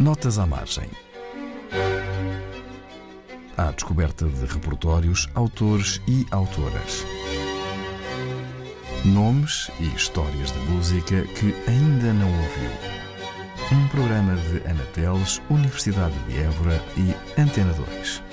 Notas à margem. À descoberta de repertórios, autores e autoras. Nomes e histórias de música que ainda não ouviu. Um programa de Ana Teles, Universidade de Évora e Antena 2.